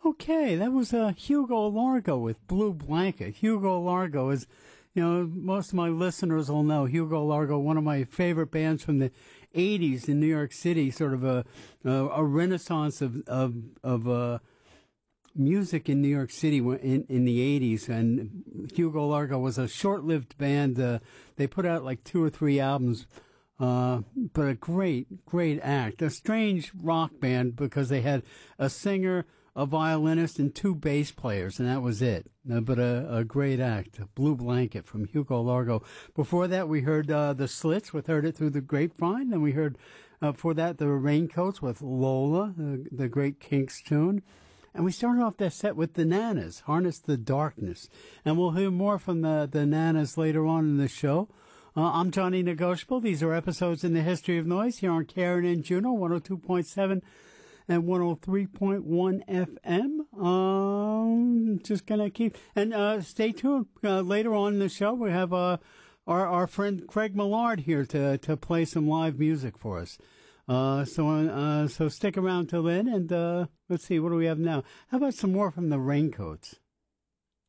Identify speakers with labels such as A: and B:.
A: Okay, that was Hugo Largo with Blue Blanket. Hugo Largo is, most of my listeners will know Hugo Largo, one of my favorite bands from the 80s in New York City, sort of a renaissance of music in New York City in the 80s. And Hugo Largo was a short-lived band. They put out like 2 or 3 albums. But a great act. A strange rock band because they had a singer, a violinist, and 2 bass players, and that was it. But a great act. Blue Blanket from Hugo Largo. Before that, we heard the Slits with Heard It Through the Grapevine. Then we heard, before that, the Raincoats with Lola, the great Kinks tune. And we started off that set with the Nanas, Harness the Darkness. And we'll hear more from the Nanas later on in the show. I'm Johnny Negotiable. These are episodes in the History of Noise here on Karen and Juno, 102.7 and 103.1 FM. Just gonna keep, and stay tuned. Later on in the show, we have our friend Craig Millard here to play some live music for us. So stick around till then, and let's see, what do we have now? How about some more from the Raincoats?